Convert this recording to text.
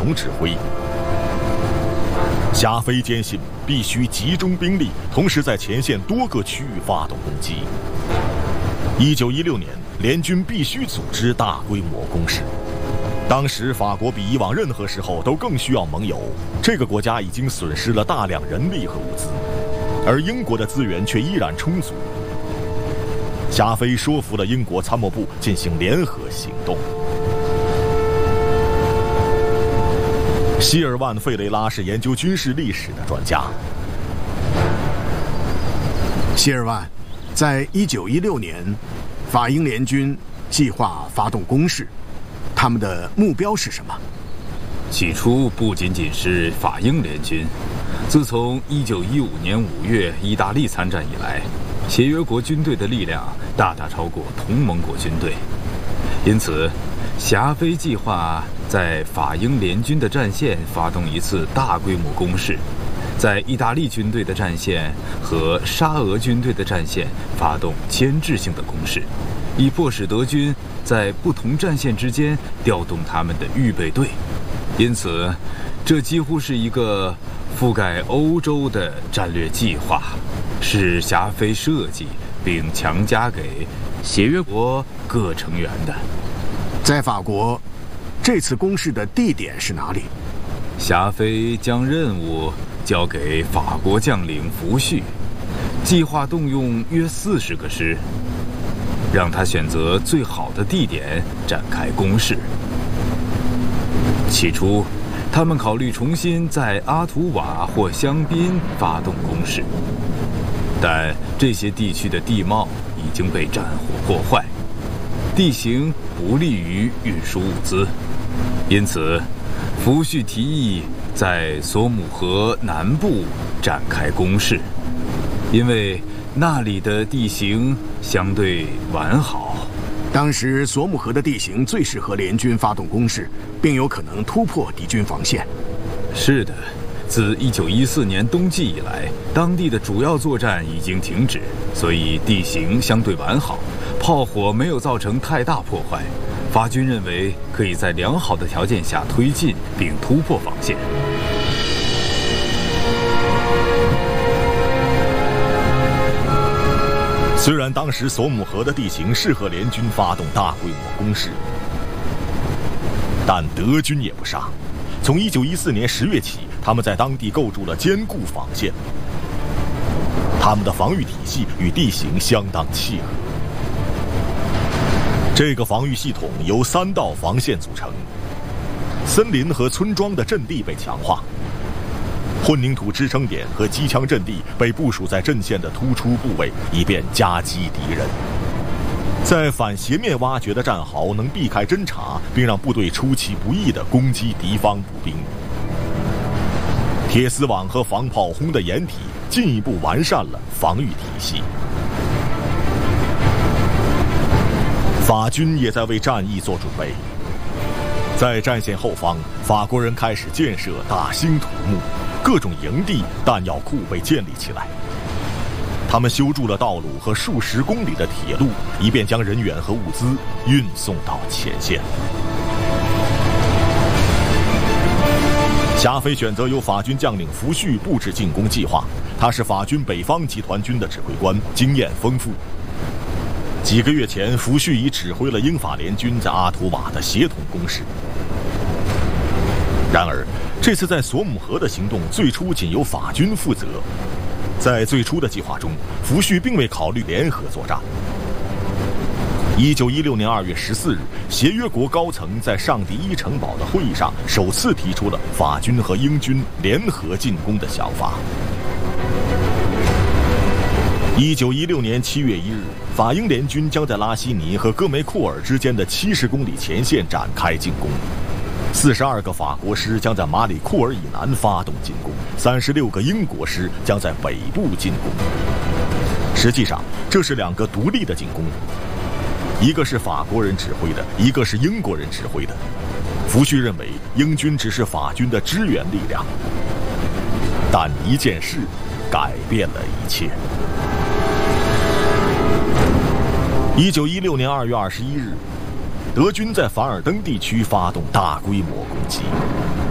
总指挥。霞飞坚信必须集中兵力，同时在前线多个区域发动攻击。1916年，联军必须组织大规模攻势。当时法国比以往任何时候都更需要盟友，这个国家已经损失了大量人力和物资，而英国的资源却依然充足。霞飞说服了英国参谋部进行联合行动。希尔万·费雷拉是研究军事历史的专家。 希尔万，在1916年，法英联军计划发动攻势，他们的目标是什么？ 起初不仅仅是法英联军，自从1915年5月意大利参战以来，协约国军队的力量大大超过同盟国军队，因此霞飞计划在法英联军的战线发动一次大规模攻势，在意大利军队的战线和沙俄军队的战线发动牵制性的攻势，以迫使德军在不同战线之间调动他们的预备队。因此，这几乎是一个覆盖欧洲的战略计划，是霞飞设计并强加给协约国各成员的。 在法国，这次攻势的地点是哪里？ 霞飞将任务交给法国将领福煦，计划动用约40个师，让他选择最好的地点展开攻势。起初，他们考虑重新在阿图瓦或香槟发动攻势，但这些地区的地貌已经被战火破坏，地形不利于运输物资，因此，福煦提议在索姆河南部展开攻势，因为那里的地形相对完好。 当时索姆河的地形最适合联军发动攻势，并有可能突破敌军防线。 是的，自1914年冬季以来，当地的主要作战已经停止，所以地形相对完好，炮火没有造成太大破坏。法军认为可以在良好的条件下推进并突破防线。 虽然当时索姆河的地形适合联军发动大规模攻势，但德军也不傻。从1914年10月起，他们在当地构筑了坚固防线，他们的防御体系与地形相当契合。这个防御系统由3道防线组成，森林和村庄的阵地被强化，混凝土支撑点和机枪阵地被部署在阵线的突出部位，以便夹击敌人。在反斜面挖掘的战壕能避开侦察，并让部队出其不意地攻击敌方步兵。铁丝网和防炮轰的掩体进一步完善了防御体系。法军也在为战役做准备。在战线后方，法国人开始建设大兴土木，各种营地、弹药库被建立起来。他们修筑了道路和数十公里的铁路，以便将人员和物资运送到前线。霞飞选择由法军将领福煦布置进攻计划，他是法军北方集团军的指挥官，经验丰富。几个月前，福煦已指挥了英法联军在阿图瓦的协同攻势。然而，这次在索姆河的行动最初仅由法军负责。在最初的计划中，福煦并未考虑联合作战。1916年2月14日，协约国高层在上第一城堡的会议上首次提出了法军和英军联合进攻的想法。1916年7月1日，法英联军将在拉希尼和戈梅库尔之间的70公里前线展开进攻。42个法国师将在马里库尔以南发动进攻，36个英国师将在北部进攻。实际上，这是2个独立的进攻，一个是法国人指挥的，一个是英国人指挥的。福煦认为英军只是法军的支援力量，但一件事改变了一切。1916年2月21日，德军在凡尔登地区发动大规模攻击。